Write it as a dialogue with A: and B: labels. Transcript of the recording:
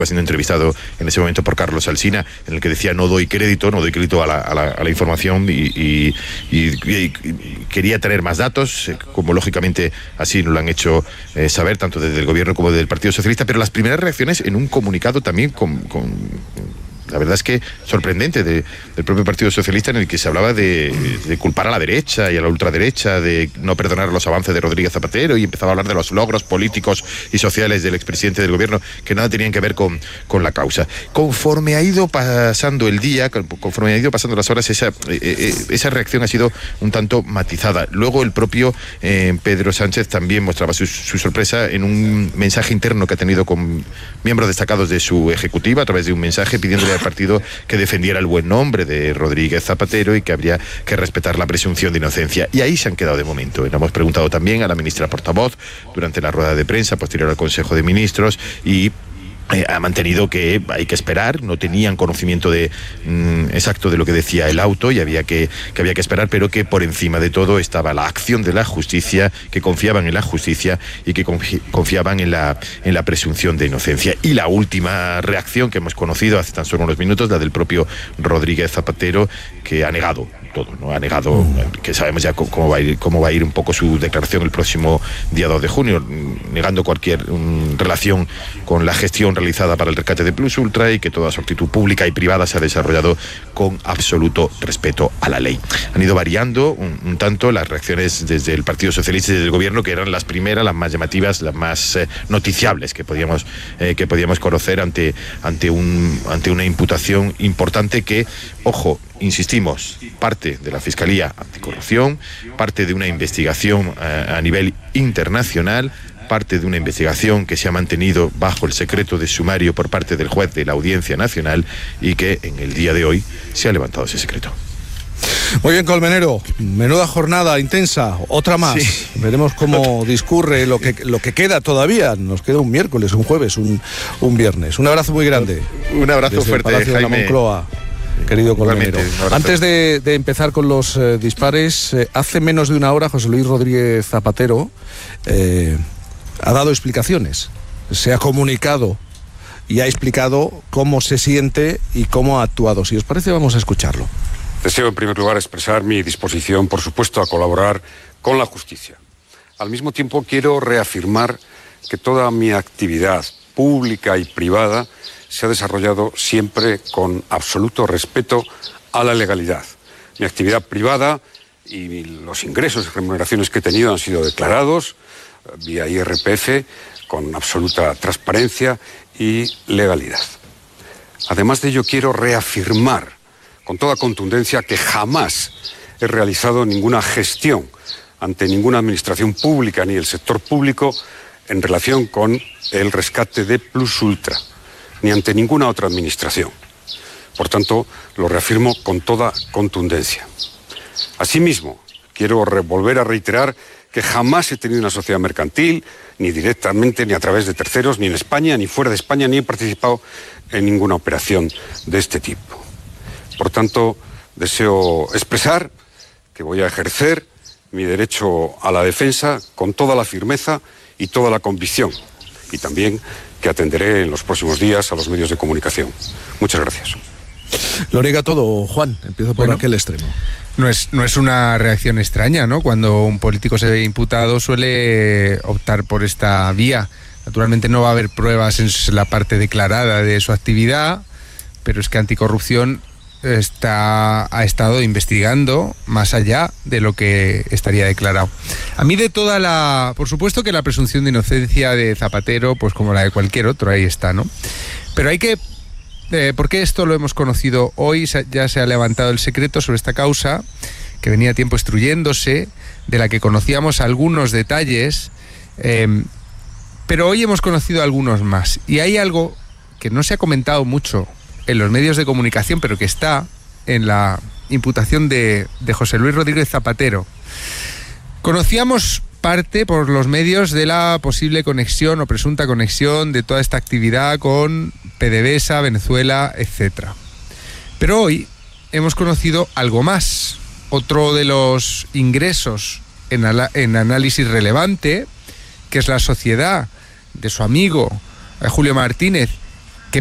A: siendo entrevistado en ese momento por Carlos Alsina, en el que decía no doy crédito a la información y quería tener más datos, como lógicamente así nos lo han hecho saber tanto desde el gobierno como desde el Partido Socialista, pero las primeras reacciones en un comunicado también la verdad es que sorprendente del propio Partido Socialista, en el que se hablaba de culpar a la derecha y a la ultraderecha, de no perdonar los avances de Rodríguez Zapatero, y empezaba a hablar de los logros políticos y sociales del expresidente del gobierno que nada tenían que ver con la causa. Conforme ha ido pasando el día, conforme ha ido pasando las horas, esa reacción ha sido un tanto matizada. Luego el propio Pedro Sánchez también mostraba su sorpresa en un mensaje interno que ha tenido con miembros destacados de su ejecutiva, a través de un mensaje pidiéndole al partido que defendiera el buen nombre de Rodríguez Zapatero y que habría que respetar la presunción de inocencia. Y ahí se han quedado de momento. Le hemos preguntado también a la ministra portavoz durante la rueda de prensa posterior al Consejo de Ministros y ha mantenido que hay que esperar, no tenían conocimiento exacto de lo que decía el auto y había que esperar, pero que por encima de todo estaba la acción de la justicia, que confiaban en la justicia y que confiaban en la presunción de inocencia. Y la última reacción que hemos conocido hace tan solo unos minutos, la del propio Rodríguez Zapatero, que ha negado todo, ¿no? Ha negado, que sabemos ya cómo va a ir un poco su declaración el próximo día 2 de junio, negando cualquier relación con la gestión realizada para el rescate de Plus Ultra y que toda su actitud pública y privada se ha desarrollado con absoluto respeto a la ley. Han ido variando un tanto las reacciones desde el Partido Socialista y desde el Gobierno, que eran las primeras, las más llamativas, las más noticiables que podíamos conocer ante una imputación importante que, ojo, insistimos, parte de la Fiscalía Anticorrupción, parte de una investigación a nivel internacional, parte de una investigación que se ha mantenido bajo el secreto de sumario por parte del juez de la Audiencia Nacional y que en el día de hoy se ha levantado ese secreto.
B: Muy bien, Colmenero, menuda jornada intensa, otra más. Sí. Veremos cómo discurre lo que queda todavía. Nos queda un miércoles, un jueves, un viernes. Un abrazo muy grande.
A: Un abrazo
B: desde
A: fuerte,
B: el Palacio de la Moncloa. Querido Colmenero. Antes de empezar con los dispares, hace menos de una hora José Luis Rodríguez Zapatero ha dado explicaciones, se ha comunicado y ha explicado cómo se siente y cómo ha actuado. Si os parece, vamos a escucharlo.
C: Deseo en primer lugar expresar mi disposición, por supuesto, a colaborar con la justicia. Al mismo tiempo quiero reafirmar que toda mi actividad pública y privada se ha desarrollado siempre con absoluto respeto a la legalidad. Mi actividad privada y los ingresos y remuneraciones que he tenido han sido declarados vía IRPF con absoluta transparencia y legalidad. Además de ello, quiero reafirmar con toda contundencia que jamás he realizado ninguna gestión ante ninguna administración pública ni el sector público en relación con el rescate de Plus Ultra, ni ante ninguna otra administración. Por tanto, lo reafirmo con toda contundencia. Asimismo, quiero volver a reiterar que jamás he tenido una sociedad mercantil, ni directamente, ni a través de terceros, ni en España, ni fuera de España, ni he participado en ninguna operación de este tipo. Por tanto, deseo expresar que voy a ejercer mi derecho a la defensa con toda la firmeza y toda la convicción, y también que atenderé en los próximos días a los medios de comunicación. Muchas gracias.
B: Lo niega todo, Juan. Empiezo por aquel extremo.
D: No es una reacción extraña, ¿no? Cuando un político se ve imputado suele optar por esta vía. Naturalmente no va a haber pruebas en la parte declarada de su actividad, pero es que Anticorrupción ha estado investigando más allá de lo que estaría declarado. A mí por supuesto que la presunción de inocencia de Zapatero, pues como la de cualquier otro, ahí está, ¿no? Pero hay que porque esto lo hemos conocido hoy, ya se ha levantado el secreto sobre esta causa, que venía tiempo instruyéndose, de la que conocíamos algunos detalles, pero hoy hemos conocido algunos más. Y hay algo que no se ha comentado mucho en los medios de comunicación, pero que está en la imputación de José Luis Rodríguez Zapatero. Conocíamos parte por los medios de la posible conexión o presunta conexión de toda esta actividad con PDVSA, Venezuela, etc. Pero hoy hemos conocido algo más. Otro de los ingresos en análisis relevante, que es la sociedad de su amigo Julio Martínez